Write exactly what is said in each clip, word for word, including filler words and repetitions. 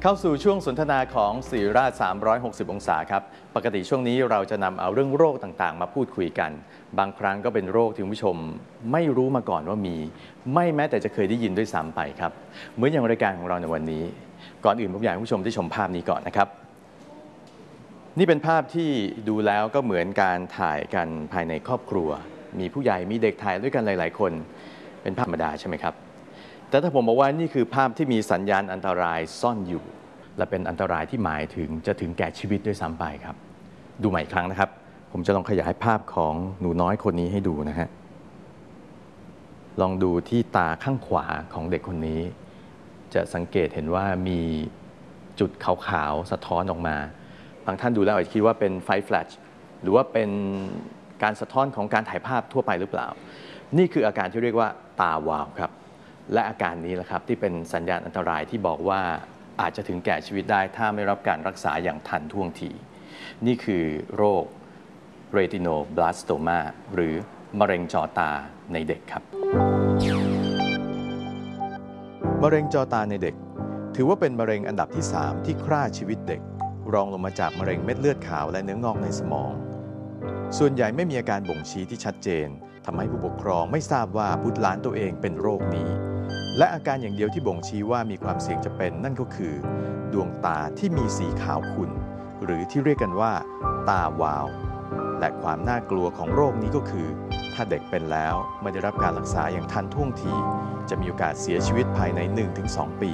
เข้าสู่ช่วงสนทนาของศิริราชสามร้อยหกสิบองศาครับปกติช่วงนี้เราจะนำเอาเรื่องโรคต่างๆมาพูดคุยกันบางครั้งก็เป็นโรคที่คุณผู้ชมไม่รู้มาก่อนว่ามีไม่แม้แต่จะเคยได้ยินด้วยซ้ำไปครับเหมือนอย่างรายการของเราในวันนี้ก่อนอื่นผมอยากให้คุณผู้ชมได้ชมภาพนี้ก่อนนะครับนี่เป็นภาพที่ดูแล้วก็เหมือนการถ่ายกันภายในครอบครัวมีผู้ใหญ่มีเด็กถ่ายด้วยกันหลายๆคนเป็นภาพธรรมดาใช่ไหมครับแต่ถ้าผมบอกว่านี่คือภาพที่มีสัญญาณอันตรายซ่อนอยู่และเป็นอันตรายที่หมายถึงจะถึงแก่ชีวิตด้วยซ้ำไปครับดูใหม่อีกครั้งนะครับผมจะลองขยายภาพของหนูน้อยคนนี้ให้ดูนะฮะลองดูที่ตาข้างขวาของเด็กคนนี้จะสังเกตเห็นว่ามีจุดขาวๆสะท้อนออกมาบางท่านดูแล้วอาจจะคิดว่าเป็นไฟแฟลชหรือว่าเป็นการสะท้อนของการถ่ายภาพทั่วไปหรือเปล่านี่คืออาการที่เรียกว่าตาวาวครับและอาการนี้แหละครับที่เป็นสัญญาณอันตรายที่บอกว่าอาจจะถึงแก่ชีวิตได้ถ้าไม่รับการรักษาอย่างทันท่วงทีนี่คือโรค retinoblastoma หรือมะเร็งจอตาในเด็กครับมะเร็งจอตาในเด็กถือว่าเป็นมะเร็งอันดับที่สามที่ฆ่าชีวิตเด็กรองลงมาจากมะเร็งเม็ดเลือดขาวและเนื้องอกในสมองส่วนใหญ่ไม่มีอาการบ่งชี้ที่ชัดเจนทำให้ผู้ปกครองไม่ทราบว่าบุตรหลานตัวเองเป็นโรคนี้และอาการอย่างเดียวที่บ่งชี้ว่ามีความเสี่ยงจะเป็นนั่นก็คือดวงตาที่มีสีขาวขุ่นหรือที่เรียกกันว่าตาวาวและความน่ากลัวของโรคนี้ก็คือถ้าเด็กเป็นแล้วไม่ได้รับการรักษาอย่างทันท่วงทีจะมีโอกาสเสียชีวิตภายใน หนึ่งถึงสอง ปี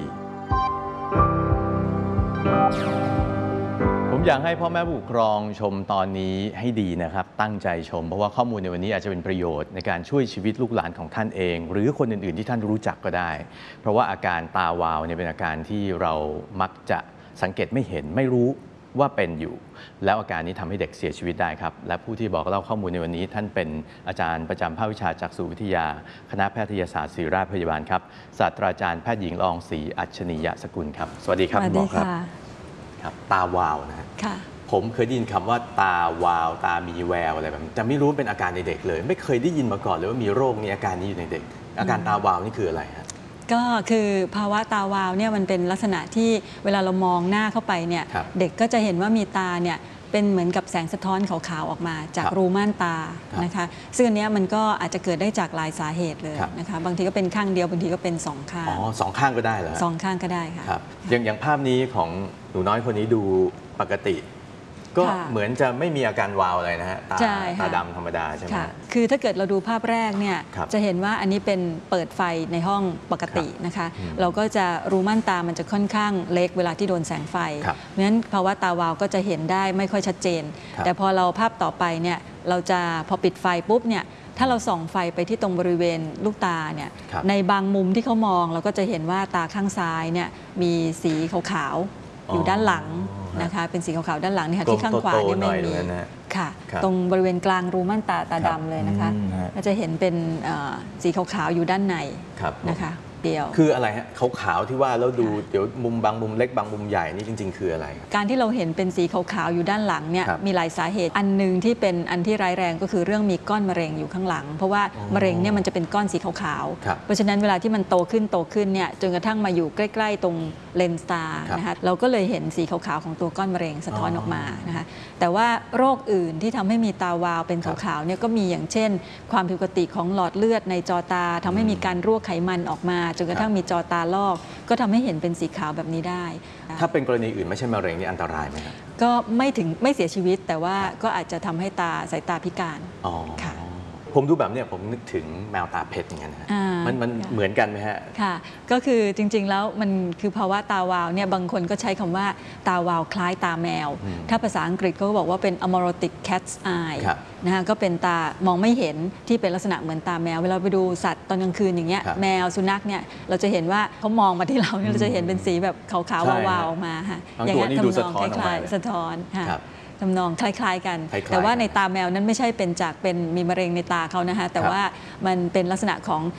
ผมอยากให้พ่อแม่ผู้ปกครองชมตอนนี้ให้ดีนะครับตั้งใจชมเพราะว่าข้อมูลในวันนี้อาจจะเป็นประโยชน์ในการช่วยชีวิตลูกหลานของท่านเองหรือคนอื่นๆที่ท่านรู้จักก็ได้เพราะว่าอาการตาวาวเนี่ยเป็นอาการที่เรามักจะสังเกตไม่เห็นไม่รู้ว่าเป็นอยู่แล้วอาการนี้ทำให้เด็กเสียชีวิตได้ครับและผู้ที่บอกเล่าข้อมูลในวันนี้ท่านเป็นอาจารย์ประจำภาควิชาจักษุวิทยาคณะแพทยศาสตร์ศิริราชพยาบาลครับศาสตราจารย์แพทย์หญิงละอองศรีอัจฉริยสกุลครับสวัสดีครับคุณหมอครับครับตาวาวนะฮะผมเคยได้ยินคำว่าตาวาวตามีแววอะไรแบบนี้แต่ไม่รู้เป็นอาการในเด็กเลยไม่เคยได้ยินมาก่อนเลยว่ามีโรคนี้อาการนี้อยู่ในเด็กอาการตาวาวนี่คืออะไรฮะก็คือภาวะตาวาวเนี่ยมันเป็นลักษณะที่เวลาเรามองหน้าเข้าไปเนี่ยเด็กก็จะเห็นว่ามีตาเนี่ยเป็นเหมือนกับแสงสะท้อนขาวๆออกมาจากรูม่านตานะคะซึ่งอันนี้มันก็อาจจะเกิดได้จากหลายสาเหตุเลยนะคะบางทีก็เป็นข้างเดียวบางทีก็เป็นสองข้างอ๋อสองข้างก็ได้เหรอสองข้างก็ได้ค่ะอย่างอย่างภาพนี้ของหนูน้อยคนนี้ดูปกติก็เหมือนจะไม่มีอาการวาวอะไรนะฮะตาตาดำธรรมดาใช่ไหมคือถ้าเกิดเราดูภาพแรกเนี่ยจะเห็นว่าอันนี้เป็นเปิดไฟในห้องปกตินะคะเราก็จะรูม่านตามันจะค่อนข้างเล็กเวลาที่โดนแสงไฟเพราะฉะนั้นภาวะตาวาวก็จะเห็นได้ไม่ค่อยชัดเจนแต่พอเราภาพต่อไปเนี่ยเราจะพอปิดไฟปุ๊บเนี่ยถ้าเราส่องไฟไปที่ตรงบริเวณลูกตาเนี่ยในบางมุมที่เขามองเราก็จะเห็นว่าตาข้างซ้ายเนี่ยมีสีขาวๆอยู่ด้านหลังนะคะเป็นสีขาวๆด้านหลังนี่ค่ะที่ข้างขวาเนี่ยไม่มีค่ะตรงบริเวณกลางรูม่านตาตาดำเลยนะคะก็จะเห็นเป็นสีขาวๆอยู่ด้านในนะคะเดียวคืออะไรฮะขาวๆที่ว่าแล้วดูเดี๋ยวมุมบางมุมเล็กบางมุมใหญ่นี่จริงๆคืออะไรการที่เราเห็นเป็นสีขาวๆอยู่ด้านหลังเนี่ยมีหลายสาเหตุอันหนึ่งที่เป็นอันที่ร้ายแรงก็คือเรื่องมีก้อนมะเร็งอยู่ข้างหลังเพราะว่ามะเร็งเนี่ยมันจะเป็นก้อนสีขาวๆเพราะฉะนั้นเวลาที่มันโตขึ้นโตขึ้นเนี่ยจนกระทั่งมาอยู่ใกล้ๆตรงเลนส์ตานะคะเราก็เลยเห็นสีขาวๆของตัวก้อนมะเร็งสะท้อนออกมานะคะแต่ว่าโรคอื่นที่ทำให้มีตาวาวเป็นขาวๆเนี่ยก็มีอย่างเช่นความผิดปกติของหลอดเลือดในจอตาทำให้มีการรั่วไขมันออกมาจนกระทั่งมีจอตาลอกก็ทำให้เห็นเป็นสีขาวแบบนี้ได้ถ้าเป็นกรณีอื่นไม่ใช่มะเร็งนี่อันตรายไหมครับก็ไม่ถึงไม่เสียชีวิตแต่ว่าก็อาจจะทำให้ตาสายตาพิการอ๋อค่ะผมดูแบบนี้ผมนึกถึงแมวตาเพชรอย่างเงี้ยนะมันมันเหมือนกันไหมฮะค่ะก็คือจริงๆแล้วมันคือภาวะตาวาวเนี่ยบางคนก็ใช้คำว่าตาวาวคล้ายตาแมวถ้าภาษาอังกฤษก็บอกว่าเป็น amaurotic cat's eye นะคะก็เป็นตามองไม่เห็นที่เป็นลักษณะเหมือนตาแมวเวลาไปดูสัตว์ตอนกลางคืนอย่างเงี้ยแมวสุนัขเนี่ยเราจะเห็นว่าเขามองมาที่เราเราจะเห็นเป็นสีแบบขาวๆวาวๆมาค่ะอย่างนี้ทำนองคล้ายๆสะท้อนค่ะทำนองคล้ายๆกันแต่ว่าในตาแมวนั้นไม่ใช่เป็นจากเป็นมีมะเร็งในตาเขานะคะแต่ว่ามันเป็นลักษณะของ